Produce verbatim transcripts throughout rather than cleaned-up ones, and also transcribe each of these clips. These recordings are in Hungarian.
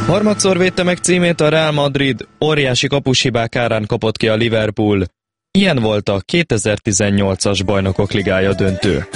Harmadszor védte meg címét a Real Madrid, óriási kapushibák árán kapott ki a Liverpool. Ilyen volt a kétezer-tizennyolcas Bajnokok Ligája döntő.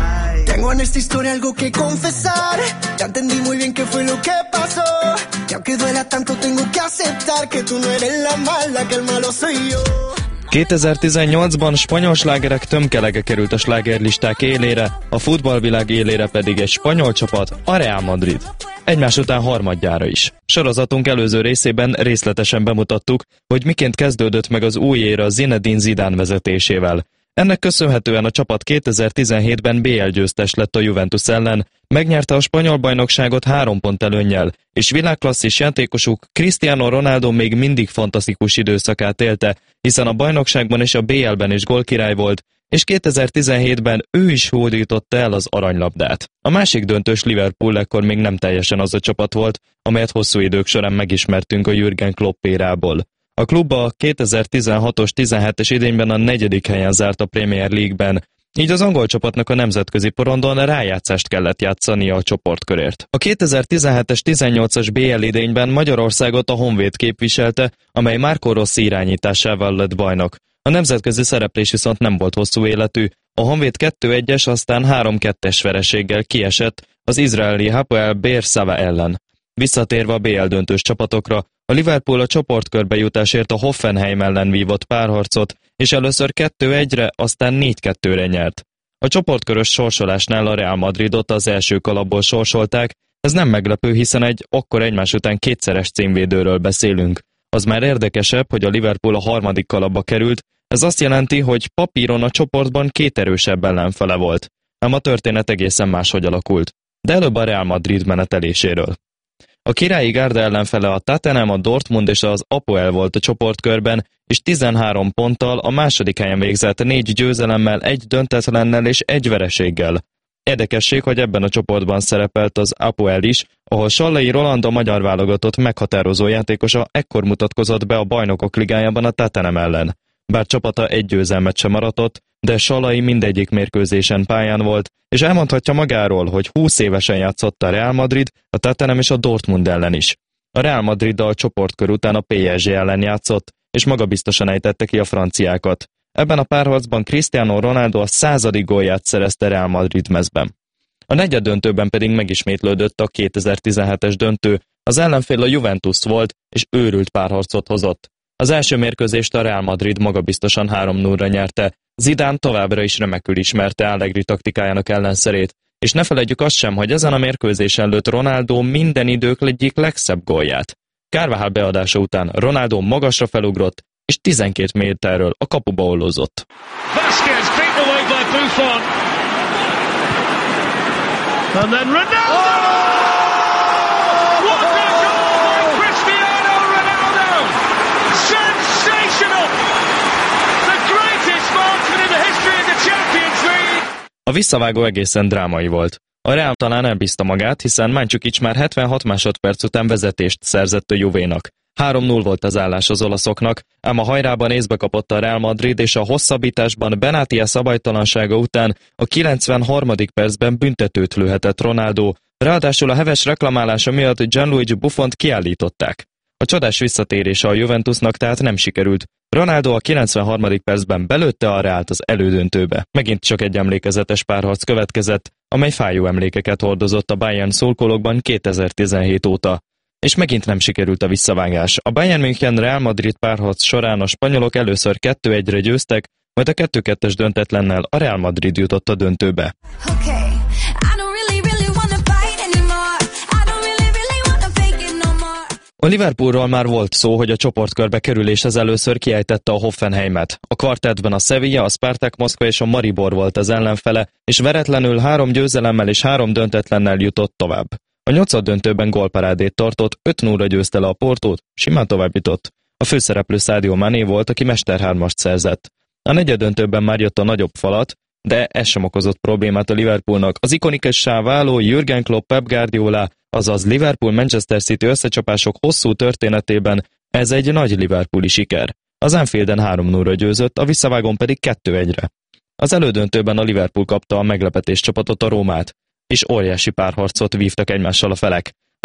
Tengo en esta historia algo que confesar. Ya entendí muy bien qué fue lo que pasó. Y aunque duela tanto tengo que aceptar que tú no eres la mala, que el malo soy yo. kétezer-tizennyolcban spanyol slágerek tömkelege került a slágerlisták élére, a futballvilág élére pedig egy spanyol csapat, a Real Madrid. Egymás után harmadjára is. Sorozatunk előző részében részletesen bemutattuk, hogy miként kezdődött meg az új éra Zinedine Zidane vezetésével. Ennek köszönhetően a csapat kétezer-tizenhétben bé el győztes lett a Juventus ellen, megnyerte a spanyol bajnokságot három pont előnnyel, és világklasszis játékosuk Cristiano Ronaldo még mindig fantasztikus időszakát élte, hiszen a bajnokságban és a bé el-ben is gólkirály volt, és kétezer-tizenhétben ő is hódította el az aranylabdát. A másik döntős Liverpool ekkor még nem teljesen az a csapat volt, amelyet hosszú idők során megismertünk a Jürgen Klopp érából. A klub a kétezer-tizenhatos tizenhetes idényben a negyedik helyen zárt a Premier League-ben, így az angol csapatnak a nemzetközi porondon rájátszást kellett játszania a csoportkörért. A kétezer-tizenhetes tizennyolcas bé el idényben Magyarországot a Honvéd képviselte, amely Marco Rossi irányításával lett bajnok. A nemzetközi szereplés viszont nem volt hosszú életű, a Honvéd kettő egyes, aztán három kettes vereséggel kiesett az izraeli Hapoel Be'er Sava ellen. Visszatérve a bé el döntős csapatokra, a Liverpool a csoportkörbe jutásért a Hoffenheim ellen vívott párharcot, és először kettő egyre, aztán négy kettőre nyert. A csoportkörös sorsolásnál a Real Madridot az első kalapból sorsolták, ez nem meglepő, hiszen egy akkor egymás után kétszeres címvédőről beszélünk. Az már érdekesebb, hogy a Liverpool a harmadik kalapba került, ez azt jelenti, hogy papíron a csoportban két erősebb ellenfele volt. Ám a történet egészen máshogy alakult. De előbb a Real Madrid meneteléséről. A királyi gárda ellenfele a Tottenham, a Dortmund és az Apoel volt a csoportkörben, és tizenhárom ponttal a második helyen végzett négy győzelemmel, egy döntetlennel és egy vereséggel. Érdekesség, hogy ebben a csoportban szerepelt az Apoel is, ahol Sallai Roland, a magyar válogatott meghatározó játékosa ekkor mutatkozott be a Bajnokok Ligájában a Tottenham ellen. Bár csapata egy győzelmet sem aratott, de Sallai mindegyik mérkőzésen pályán volt, és elmondhatja magáról, hogy húsz évesen játszott a Real Madrid, a Tottenham és a Dortmund ellen is. A Real Madriddal csoportkör után a pé es gé ellen játszott, és magabiztosan ejtette ki a franciákat. Ebben a párharcban Cristiano Ronaldo a századik gólját szerezte Real Madrid mezben. A negyeddöntőben pedig megismétlődött a kétezer-tizenhetes döntő, az ellenfél a Juventus volt, és őrült párharcot hozott. Az első mérkőzést a Real Madrid magabiztosan három nullra nyerte. Zidane továbbra is remekül ismerte Allegri taktikájának ellenszerét, és ne feledjük azt sem, hogy ezen a mérkőzésen lőtt Ronaldo minden idők egyik legszebb gólját. Carvajal beadása után Ronaldo magasra felugrott, és tizenkét méterről a kapuba ollózott. Vasquez beaten away by Buffon. And then Ronaldo! What a goal by Cristiano Ronaldo! Sensational! The greatest marksman in the history of the Champions League! A visszavágó egészen drámai volt. A Real talán elbízta magát, hiszen Mandzukic már hetvenhat másodperc után vezetést szerzett a Juvénak. három null volt az állás az olaszoknak, ám a hajrában észbe kapott a Real Madrid, és a hosszabbításban Benatia szabálytalansága után a kilencvenharmadik percben büntetőt lőhetett Ronaldo, ráadásul a heves reklamálása miatt Gianluigi Buffont kiállították. A csodás visszatérése a Juventusnak tehát nem sikerült. Ronaldo a kilencvenharmadik percben belőtte a Realt az elődöntőbe. Megint csak egy emlékezetes párharc következett, amely fájó emlékeket hordozott a Bayern szurkolókban kétezer-tizenhét óta. És megint nem sikerült a visszavágás. A Bayern München-Real Madrid párharc során a spanyolok először kettő egyre győztek, majd a kettő kettes döntetlennel a Real Madrid jutott a döntőbe. Okay. A Liverpoolról már volt szó, hogy a csoportkörbe kerüléshez először kiejtette a Hoffenheimet. A kvartettben a Sevilla, a Spartak Moszkva és a Maribor volt az ellenfele, és veretlenül három győzelemmel és három döntetlennel jutott tovább. A nyolcaddöntőben gólparádét tartott, öt nullra győzte le a Portót, simán tovább jutott. A főszereplő Sadio Mané volt, aki mesterhármast szerzett. A negyeddöntőben már jött a nagyobb falat, de ez sem okozott problémát a Liverpoolnak. Az ikonikussá váló Jürgen Klopp Pep Guardiola, azaz Liverpool-Manchester City összecsapások hosszú történetében ez egy nagy liverpooli siker. Az Anfielden három nullra győzött, a visszavágón pedig kettő egyre. Az elődöntőben a Liverpool kapta a meglepetés csapatot, a Rómát, és óriási párharcot vívtak egymással a felek.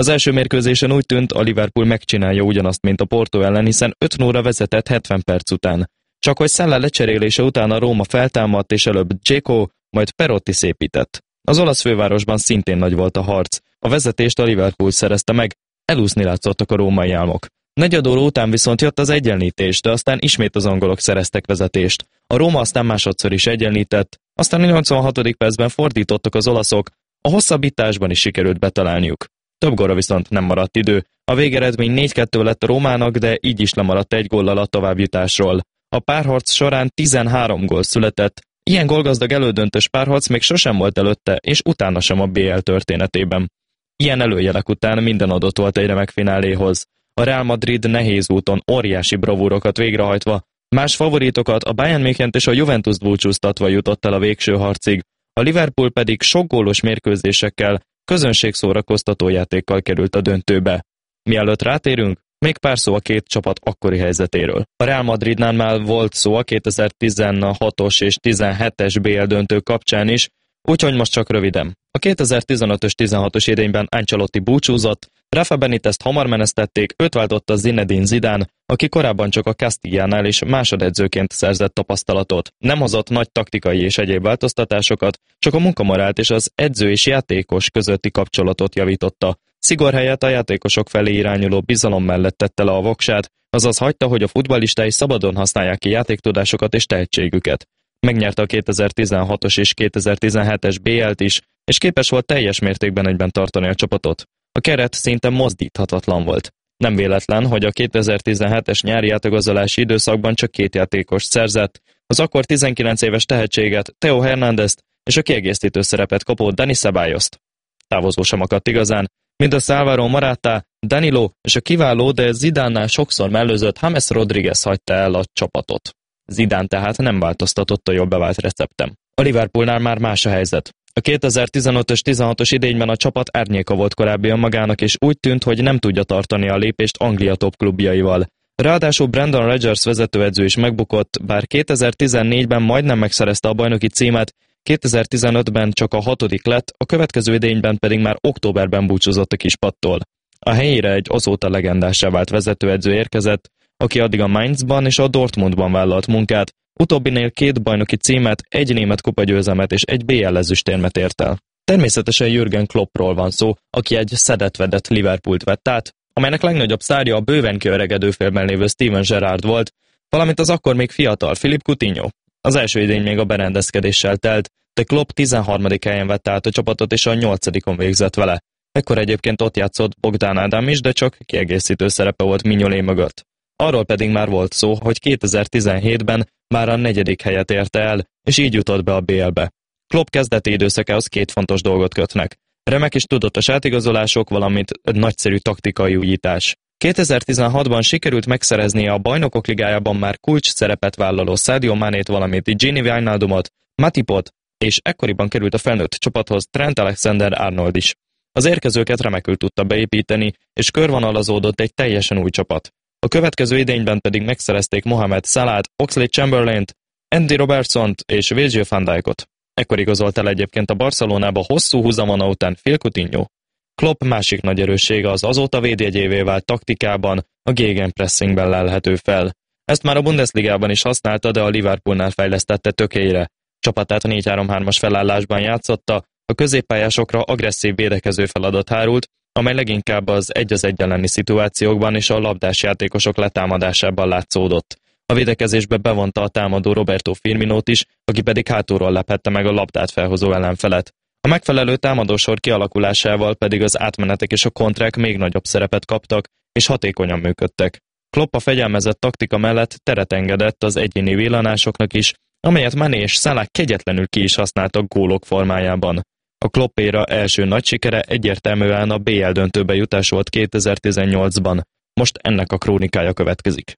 Az első mérkőzésen úgy tűnt, a Liverpool megcsinálja ugyanazt, mint a Porto ellen, hiszen öt nullra vezetett hetven perc után. Csak hogy Szellá lecserélése után a Róma feltámadt, és előbb Dzeko, majd Perotti szépített. Az olasz fővárosban szintén nagy volt a harc. A vezetést a Liverpool szerezte meg, elúszni látszottak a római álmok. Negyed óra után viszont jött az egyenlítés, de aztán ismét az angolok szereztek vezetést. A Róma aztán másodszor is egyenlített, aztán a nyolcvanhatodik percben fordítottak az olaszok, a hosszabbításban is sikerült betalálniuk. Több gólra viszont nem maradt idő. A végeredmény négy kettő lett a Rómának, de így is lemaradt egy góllal a továbbjutásról. A párharc során tizenhárom gól született. Ilyen gólgazdag elődöntős párharc még sosem volt előtte, és utána sem a bé el történetében. Ilyen előjelek után minden adott volt egy remek fináléhoz. A Real Madrid nehéz úton óriási bravúrokat végrehajtva, más favoritokat, a Bayern Münchent és a Juventus búcsúztatva jutott el a végső harcig, a Liverpool pedig sok gólos mérkőzésekkel, közönségszórakoztató játékkal került a döntőbe. Mielőtt rátérünk, még pár szó a két csapat akkori helyzetéről. A Real Madridnál már volt szó a kétezer-tizenhatos és tizenhetes bé el döntő kapcsán is, úgyhogy most csak röviden. A kétezer-tizenötös tizenhatos idényben Ancelotti búcsúzott, Rafa Benitezt hamar menesztették, őt váltotta Zinedine Zidane, aki korábban csak a Castillánál is másodedzőként szerzett tapasztalatot. Nem hozott nagy taktikai és egyéb változtatásokat, csak a munkamorált és az edző és játékos közötti kapcsolatot javította. Szigor helyett a játékosok felé irányuló bizalom mellett tette le a voksát, azaz hagyta, hogy a futballistái szabadon használják ki játéktudásokat és tehetségüket. Megnyerte a kétezer-tizenhatos és kétezer-tizenhetes bé el-t is, és képes volt teljes mértékben egyben tartani a csapatot. A keret szinte mozdíthatatlan volt. Nem véletlen, hogy a kétezer-tizenhetes nyári átigazolási időszakban csak két játékost szerzett, az akkor tizenkilenc éves tehetséget, Theo Hernándezt és a kiegészítő szerepet kapott Dani Ceballost. Távozó sem akadt igazán, mindössze Álvaro Morata, Danilo és a kiváló, de Zidánál sokszor mellőzött James Rodriguez hagyta el a csapatot. Zidane tehát nem változtatott a jobb bevált receptem. A Liverpoolnál már más a helyzet. A kétezer-tizenötös tizenhatos idényben a csapat árnyéka volt korábbi önmagának, és úgy tűnt, hogy nem tudja tartani a lépést Anglia top klubjaival. Ráadásul Brendan Rodgers vezetőedző is megbukott, bár kétezer-tizennégyben majdnem megszerezte a bajnoki címet, kétezer-tizenötben csak a hatodik lett, a következő idényben pedig már októberben búcsúzott a kispattól. A helyére egy azóta legendássá vált vezetőedző érkezett, aki addig a Mainzban és a Dortmundban vállalt munkát, utóbbinél két bajnoki címet, egy német kupagyőzelmet és egy bé el ezüstérmet ért el. Természetesen Jürgen Kloppról van szó, aki egy szedett-vedett Liverpoolt vett át, amelynek legnagyobb sztárja a bőven kiöregedő félben lévő Steven Gerrard volt, valamint az akkor még fiatal Philippe Coutinho. Az első idény még a berendezkedéssel telt, de Klopp tizenharmadik helyen vette át a csapatot és a nyolcadikon végzett vele. Ekkor egyébként ott játszott Bogdan Ádám is, de csak kiegészítő szerepe volt Mignolet mögött. Arról pedig már volt szó, hogy kétezer-tizenhétben már a negyedik helyet érte el, és így jutott be a bé el-be. Klopp kezdeti időszakához két fontos dolgot kötnek. Remek és tudatos átigazolások, valamint egy nagyszerű taktikai újítás. kétezer-tizenhatban sikerült megszereznie a Bajnokok Ligájában már kulcs szerepet vállaló Sadio Manét, valamint Gini Wijnaldumot, Matipot, és ekkoriban került a felnőtt csapathoz Trent Alexander-Arnold is. Az érkezőket remekül tudta beépíteni, és körvonalazódott egy teljesen új csapat. A következő idényben pedig megszerezték Mohamed Salát, Oxlade Chamberlaint, Andy Robertsont és Virgil van Dijkot. Ekkor igazolt el egyébként a Barcelonába hosszú húzamona után Phil Coutinho. Klopp másik nagy erőssége az azóta védjegyévé vált taktikában, a gegenpressingben lelhető fel. Ezt már a Bundesligában is használta, de a Liverpoolnál fejlesztette tökélyre. Csapatát a négy három hármas felállásban játszotta, a középpályásokra agresszív védekező feladat hárult, amely leginkább az egy az egy elleni szituációkban és a labdás játékosok letámadásában látszódott. A védekezésbe bevonta a támadó Roberto Firminót is, aki pedig hátulról lephette meg a labdát felhozó ellenfelet. A megfelelő támadósor kialakulásával pedig az átmenetek és a kontrák még nagyobb szerepet kaptak, és hatékonyan működtek. Klopp a fegyelmezett taktika mellett teret engedett az egyéni villanásoknak is, amelyet Mané és Salah kegyetlenül ki is használtak gólok formájában. A Klopp éra első nagy sikere egyértelműen a bé el döntőbe jutás volt kétezer-tizennyolcban. Most ennek a krónikája következik.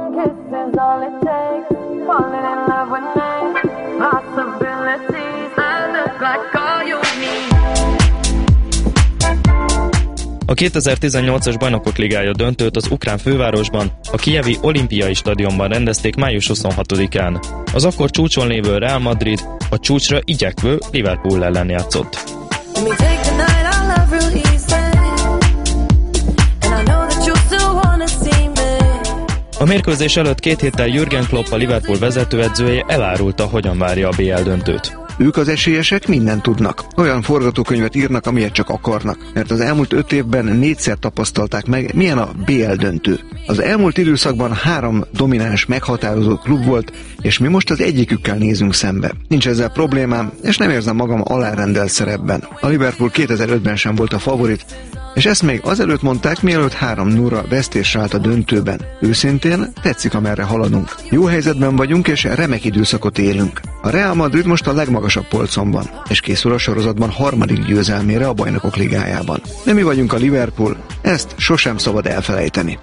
A kétezer-tizennyolcas Bajnokok Ligája döntőt az ukrán fővárosban, a kijevi olimpiai stadionban rendezték május huszonhatodikán. Az akkor csúcson lévő Real Madrid a csúcsra igyekvő Liverpool ellen játszott. A mérkőzés előtt két héttel Jürgen Klopp, a Liverpool vezetőedzője elárulta, hogyan várja a bé el döntőt. Ők az esélyesek mindent tudnak. Olyan forgatókönyvet írnak, amilyet csak akarnak, mert az elmúlt öt évben négyszer tapasztalták meg, milyen a bé el döntő. Az elmúlt időszakban három domináns, meghatározó klub volt, és mi most az egyikükkel nézünk szembe. Nincs ezzel problémám, és nem érzem magam alárendelt szerepben. A Liverpool kétezer-ötben sem volt a favorit, és ezt még azelőtt mondták, mielőtt három nulla vesztésre állt a döntőben. Őszintén tetszik, amerre haladunk. Jó helyzetben vagyunk, és remek időszakot élünk. A Real Madrid most a legmagasabb polcon van, és készül a sorozatban harmadik győzelmére a Bajnokok Ligájában. De mi vagyunk a Liverpool, ezt sosem szabad elfelejteni.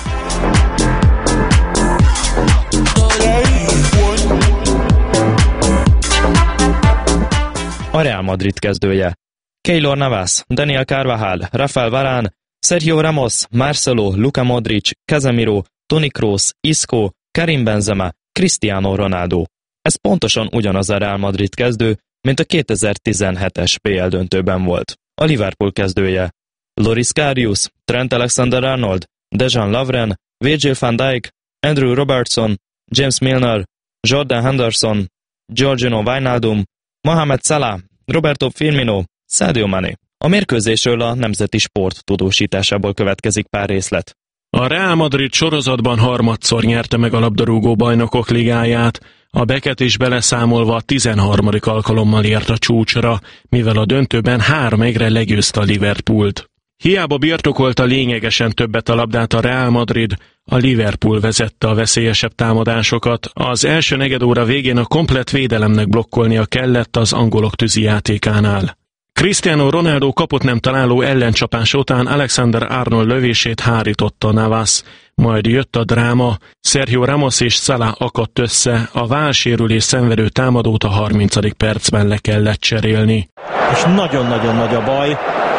A Real Madrid kezdője: Keylor Navas, Daniel Carvajal, Rafael Varane, Sergio Ramos, Marcelo, Luka Modric, Casemiro, Toni Kroos, Isco, Karim Benzema, Cristiano Ronaldo. Ez pontosan ugyanaz a Real Madrid kezdő, mint a kétezer-tizenhetes bé el döntőben volt. A Liverpool kezdője: Loris Karius, Trent Alexander-Arnold, Dejan Lovren, Virgil van Dijk, Andrew Robertson, James Milner, Jordan Henderson, Georgino Wijnaldum, Mohamed Salah, Roberto Firmino, Sadio Mané. A mérkőzésről a Nemzeti Sport tudósításából következik pár részlet. A Real Madrid sorozatban harmadszor nyerte meg a labdarúgó Bajnokok Ligáját, a beketés beleszámolva a tizenharmadik alkalommal ért a csúcsra, mivel a döntőben három egyre legyőzte a Liverpoolt. Hiába birtokolta lényegesen többet a labdát a Real Madrid, a Liverpool vezette a veszélyesebb támadásokat. Az első negyedóra végén a komplett védelemnek blokkolnia kellett az angolok tűzijátékánál. Cristiano Ronaldo kapott nem találó ellencsapás után Alexander-Arnold lövését hárította Navas, majd jött a dráma, Sergio Ramos és Salah akadt össze, a vállsérülés szenvedő támadót a harmincadik percben le kellett cserélni. És nagyon-nagyon nagy a baj.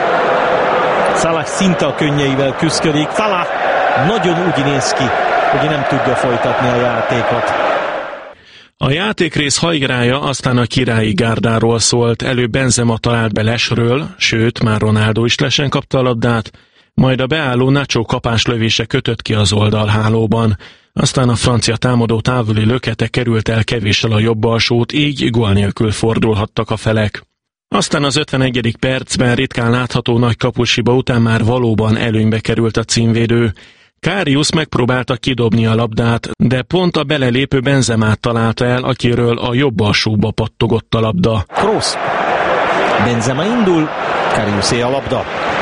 Salah szinte a könnyeivel küszködik. Salah nagyon úgy néz ki, hogy nem tudja folytatni a játékot. A játékrész hajgrája aztán a királyi gárdáról szólt, előbb Benzema talált be lesről, sőt, már Ronaldo is lesen kapta a labdát, majd a beálló Nacho kapás lövése kötött ki az oldalhálóban. Aztán a francia támadó távoli lökete került el kevéssel a jobb alsót, így gól nélkül fordulhattak a felek. Aztán az ötvenegyedik percben ritkán látható nagy kapusiba után már valóban előnybe került a címvédő. Karius megpróbálta kidobni a labdát, de pont a belelépő Benzemát találta el, akiről a jobb alsóba pattogott a labda. Kroos. Benzema indul, Kariusé a labda.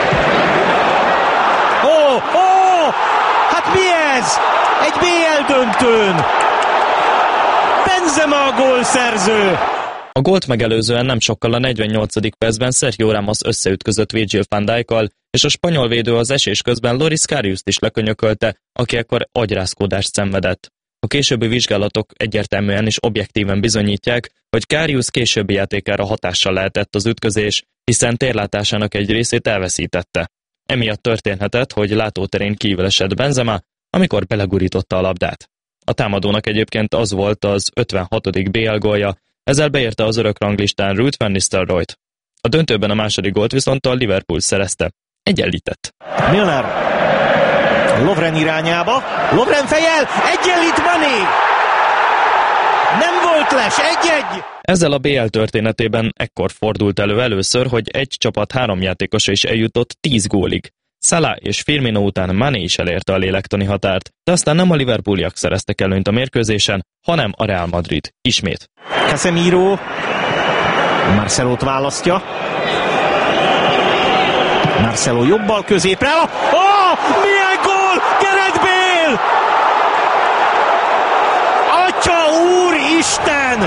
Ó, ó, hát mi ez? Egy bé el döntőn! Benzema a gólszerző! A gólt megelőzően nem sokkal a negyvennyolcadik percben Sergio Ramos összeütközött Virgil van Dijkkal, és a spanyol védő az esés közben Loris Kariust is lekönyökölte, aki ekkor agyrázkódást szenvedett. A későbbi vizsgálatok egyértelműen és objektíven bizonyítják, hogy Karius későbbi játékára hatással lehetett az ütközés, hiszen térlátásának egy részét elveszítette. Emiatt történhetett, hogy látóterén kívül esett Benzema, amikor belegurította a labdát. A támadónak egyébként az volt az ötvenhatodik bé el gólja, ezzel beérte az örök ranglistán Ruud van Nistelrooyt. A döntőben a második gólt viszont a Liverpool szerezte. Egyenlített. Milner. Lovren irányába. Lovren fejjel. Egyenlít Mané. Nem volt les. Egy-egy. Ezzel a bé el történetében ekkor fordult elő először, hogy egy csapat három játékosa is eljutott tíz gólig. Salah és Firmino után Mané is elérte a lélektani határt, de aztán nem a Liverpooliak szereztek előnyt a mérkőzésen, hanem a Real Madrid. Ismét. Casemiro. Marcelót választja. Marcelo jobbal középre. Ó, oh, milyen gól! Gareth Bale! Atya úristen!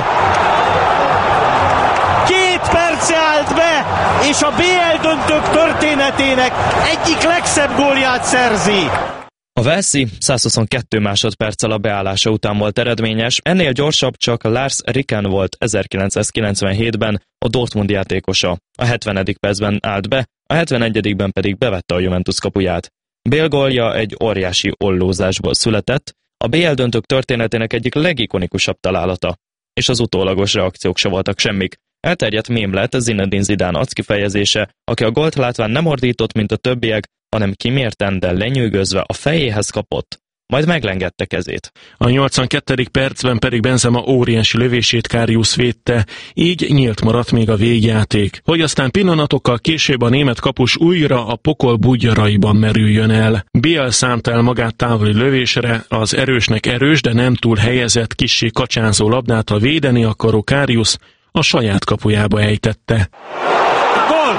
Két perce állt be, és a bé el döntők történetének egyik legszebb gólját szerzi. A Walesi százhuszonkettő másodperccel a beállása után volt eredményes, ennél gyorsabb csak Lars Ricken volt ezerkilencszázkilencvenhétben a Dortmund játékosa. A hetvenedik percben állt be, a hetvenegyedikben pedig bevette a Juventus kapuját. Bale gólja egy óriási ollózásból született, a bé el döntők történetének egyik legikonikusabb találata. És az utólagos reakciók se voltak semmik. Elterjedt mém lett Zinedine Zidane arckifejezése, aki a gólt látván nem ordított, mint a többiek, hanem kimérten, de lenyűgözve a fejéhez kapott. majd meglengette kezét. A nyolcvankettedik percben pedig Benzema óriási lövését Karius védte, így nyílt maradt még a végjáték, hogy aztán pillanatokkal később a német kapus újra a pokol bugyraiban merüljön el. Bale szánta el magát távoli lövésre, az erősnek erős, de nem túl helyezett, kissé kacsázó labdát a védeni akaró Karius a saját kapujába ejtette. Gól!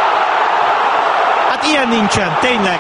Hát ilyen nincsen, tényleg.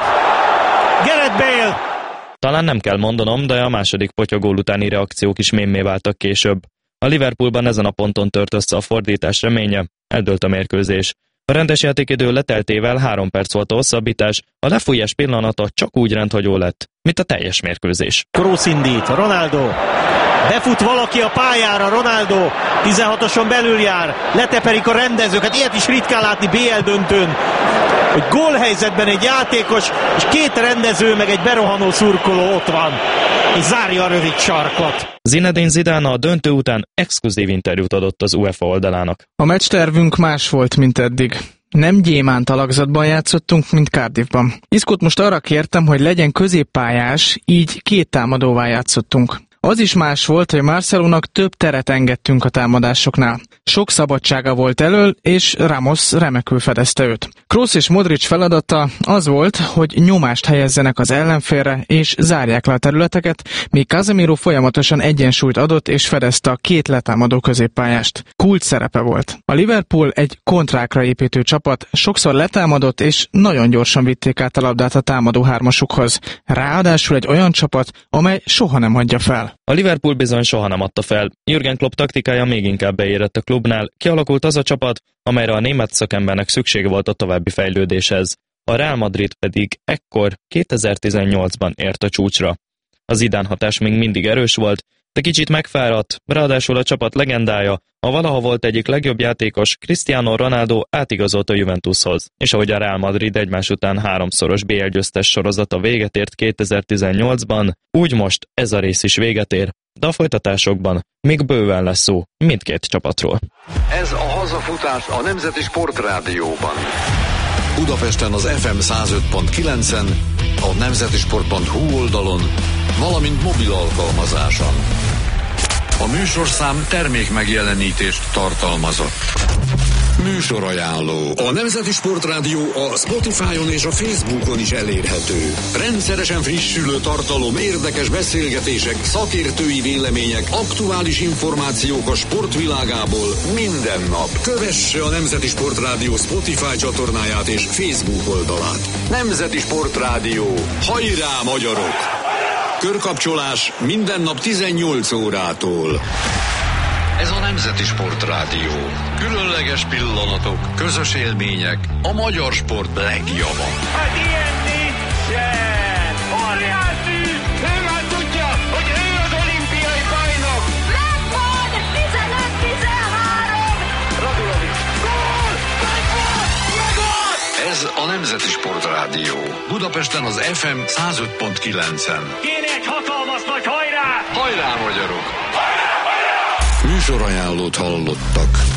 Gareth Bale! Talán nem kell mondanom, de a második potyagól utáni reakciók is mémmé váltak később. A Liverpoolban ezen a ponton tört össze a fordítás reménye, eldőlt a mérkőzés. A rendes játékidő leteltével három perc volt a hosszabbítás, a lefújás pillanata csak úgy rendhagyó lett, mint a teljes mérkőzés. Kroos indít, Ronaldo. Befut valaki a pályára, Ronaldo. tizenhatoson belül jár, leteperik a rendezőket, ilyet is ritkán látni bé el döntőn, hogy gólhelyzetben egy játékos, és két rendező, meg egy berohanó szurkoló ott van, és zárja a rövid sarkot. Zinedine Zidane a döntő után exkluzív interjút adott az UEFA oldalának. A meccstervünk más volt, mint eddig. Nem gyémánt alakzatban játszottunk, mint Cardiffban. Iscót most arra kértem, hogy legyen középpályás, így két támadóvá játszottunk. Az is más volt, hogy Marcelónak több teret engedtünk a támadásoknál. Sok szabadsága volt elől, és Ramos remekül fedezte őt. Kroos és Modric feladata az volt, hogy nyomást helyezzenek az ellenfélre, és zárják le a területeket, míg Casemiro folyamatosan egyensúlyt adott, és fedezte a két letámadó középpályást. Kult szerepe volt. A Liverpool egy kontrákra építő csapat, sokszor letámadott, és nagyon gyorsan vitték át a labdát a támadó hármasukhoz. Ráadásul egy olyan csapat, amely soha nem hagyja fel. A Liverpool bizony soha nem adta fel. Jürgen Klopp taktikája még inkább beérett a klubnál, kialakult az a csapat, amelyre a német szakembernek szüksége volt a további fejlődéshez. A Real Madrid pedig ekkor kétezer-tizennyolcban ért a csúcsra. A Zidane hatás még mindig erős volt, de kicsit megfáradt, ráadásul a csapat legendája, a valaha volt egyik legjobb játékos, Cristiano Ronaldo átigazolt a Juventushoz, és ahogy a Real Madrid egymás után háromszoros bé el győztes sorozata véget ért kétezer-tizennyolcban, úgy most ez a rész is véget ér, de a folytatásokban még bőven lesz szó mindkét csapatról. Ez a hazafutás a Nemzeti Sportrádióban. Budapesten az ef em száz öt pont kilencen, a nemzetisport pont hu oldalon, valamint mobil alkalmazáson. A műsorszám termék megjelenítést tartalmazott. Műsorajánló. A Nemzeti Sportrádió a Spotify-on és a Facebookon is elérhető. Rendszeresen frissülő tartalom, érdekes beszélgetések, szakértői vélemények, aktuális információk a sportvilágából minden nap. Kövesse a Nemzeti Sportrádió Spotify csatornáját és Facebook oldalát. Nemzeti Sportrádió. Hajrá, magyarok! Körkapcsolás minden nap tizennyolc órától. Ez a Nemzeti Sportrádió. Különleges pillanatok, közös élmények, a magyar sport legjava. Hát ilyen nincsen! Óriási! Ő már tudja, hogy ő az olimpiai bajnok! Megvan! tizenöt tizenhárom! Radulovics! Gól! Megvan! Megvan! Ez a Nemzeti Sportrádió. Budapesten az ef em száz öt pont kilencen. Kéne egy hatalmas nagy hajrá! Hajrá, magyarok! Műsorajánlót hallottak.